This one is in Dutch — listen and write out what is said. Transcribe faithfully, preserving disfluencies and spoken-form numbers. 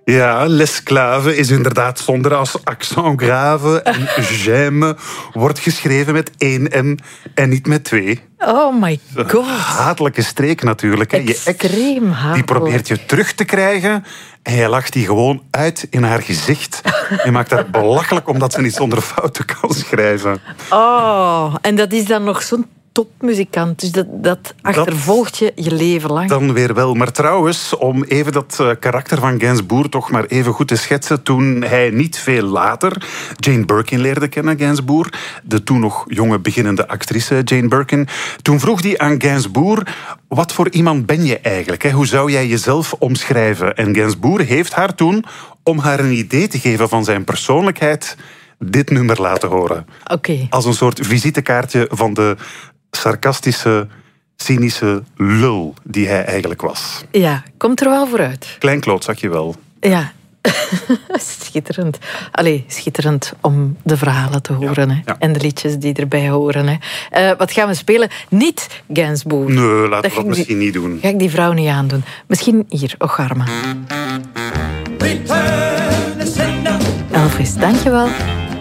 Ja, l'esclave is inderdaad zonder als accent grave. En j'aime wordt geschreven met één M en niet met twee. Oh my god. Hatelijke streek natuurlijk. Hè. Extreem je ex, hatelijk. die probeert je terug te krijgen en je lacht die gewoon uit in haar gezicht. Je maakt haar belachelijk omdat ze niet zonder fouten kan schrijven. Oh, en dat is dan nog zo'n topmuzikant. Dus dat, dat achtervolgt je je leven lang. Dan weer wel. Maar trouwens, om even dat uh, karakter van Gainsbourg toch maar even goed te schetsen. Toen hij niet veel later Jane Birkin leerde kennen, Gainsbourg, de toen nog jonge beginnende actrice Jane Birkin, toen vroeg hij aan Gainsbourg: wat voor iemand ben je eigenlijk? Hè? Hoe zou jij jezelf omschrijven? En Gainsbourg heeft haar toen, om haar een idee te geven van zijn persoonlijkheid, dit nummer laten horen. Okay. Als een soort visitekaartje van de sarcastische, cynische lul die hij eigenlijk was. Ja, komt er wel vooruit. Klein klootzakje wel. Ja, schitterend. Allee, schitterend om de verhalen te horen. Ja, hè. ja. En de liedjes die erbij horen. Hè. Uh, wat gaan we spelen? Niet Gainsbourg. Nee, laten we dat, dat misschien die, niet doen. Ga ik die vrouw niet aandoen. Misschien hier, Ocharma. Elvis, dankjewel.